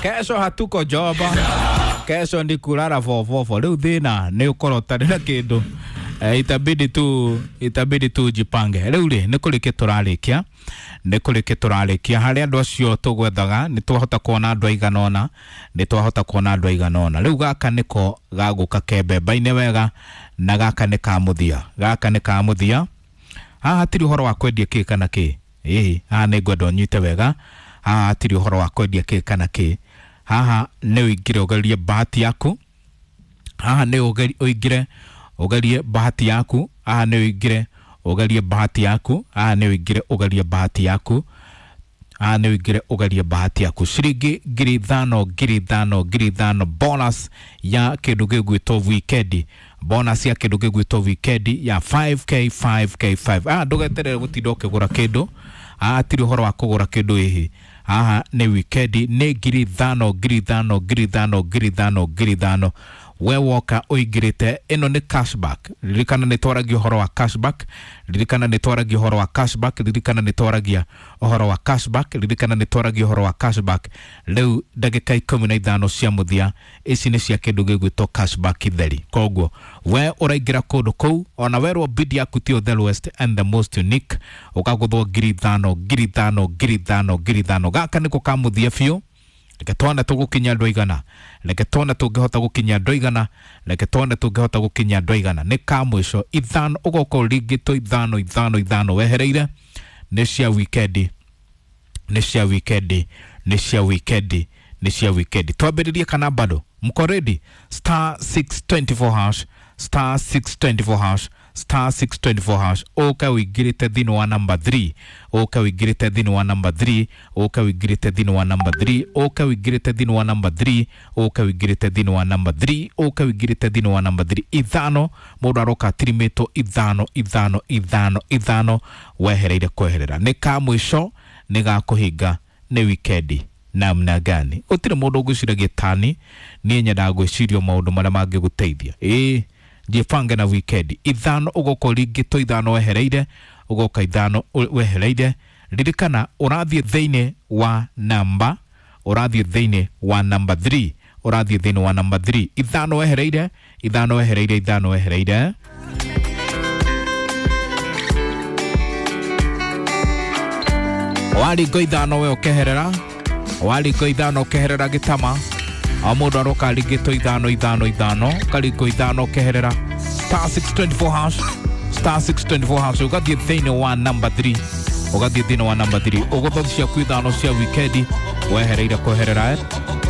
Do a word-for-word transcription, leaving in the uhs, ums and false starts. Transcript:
Kesho hatuko joba. Kesho ndi kulala vovovo. Leo thina ni ukorota na kindu. E, itabidi tu itabidi tu jipange. Leo ri ni kulike turarikia. Ni kulike turarikia hari andu acio tugwethaga ni twahota kuona andu aiganona. Ni twahota kuona andu aiganona. Leo gaka niko gaguka kembemba-ine wega na gaka ni kamuthia. Gaka ni kamuthia. Haha hatiri uhoro wa kwendia ki kana ki. Ĩĩ haha nĩ ngwenda ũnyite wega. Haha hatiri uhoro wa kwendia ki kana ki. Haha nĩ ũingĩre ũgerie bahati yaku. Haha nĩ ũingĩre ũgerie bahati yaku. Haha nĩ ũingĩre ũgerie bahati yaku. Haha nĩ ũingĩre ũgerie bahati yaku. Haha nĩ ũingĩre ũgerie bahati yaku. Ciringi ngiri ithano ngiri ithano ngiri ithano bonus ya kĩndũ gĩgwĩtwo weekend. Bonus ya kĩndũ gĩgwĩtwo weekend ya five K five K five. Ah ndũgeterere gũtinda ũkĩgũra kĩndũ. Ah tiri uhoro wa kũgũra kĩndũ ĩhĩ. Haha nĩ weekend nĩ ngiri ithano ngiri ithano ngiri ithano ngiri ithano ngiri ithano. We woka oigirite ino ni cashback. Ririkana ni twaragia uhoro wa cashback. Ririkana ni twaragia uhoro wa cashback. Ririkana ni twaragia uhoro wa cashback. Ririkana ni twaragia uhoro wa cashback. Leu ndagika ikumi na ithano cia muthia ici ni cia kindu gigwitwo cashback theri. Koguo we uraigira kundu kou ona werwo bid yaku ti the lowest and the most unique ukaguthwo ngiri ithano ngiri ithano ngiri ithano ngiri ithano. Gaka niko kamuthia biu. Leke tuone tugukinya andu aigana. Leke tuone tungihota gukinya andu aigana. Leke tuone tungihota gukinya andu aigana. Ni ka mwisho ithano ugoko rigito ithano ithano ithano wehereire. Ni cia weekend. Ni cia weekend. Ni cia weekend. Ni cia weekend. Twambiririe kana bado. Mko ready? Star six twenty-four hash. Star six twenty-four hash. Star six twenty-four hash. Oka wigirite dhino wa number three. Oka wigirite dhino wa number three. Oka wigirite dhino wa number three. Oka wigirite dhino wa number three. Oka wigirite dhino wa number three. Oka wigirite dhino wa number three. Ithano mundu aroka tirimeto ithano ithano ithano ithano wehereire kweherera. Ni ka mwisho ni gakuhinga ni weekend namna gani. Utire mundu uguciragia tani ni nyenda gwicirio maundu maria mangiguteithia. Eh jipange na weekend ithano ugoko rigito ithano wehereire ugoka ithano wehereire. Ririkana urathie theine wa namba urathie theine wa number three urathie theine wa number three ithano wehereire ithano wehereire ithano wehereire. Wali go ithano we okeherera wali go ithano okeherera gitama. Amundu aroka rigito ithano ithano ithano kaliko ithano keherera. Star six twenty-four hash. Star six twenty-four hash. Ugathie thine wa number three. Ugathie thine wa number three. Ugothocia ku ithano cia weekend wehereire kweherera.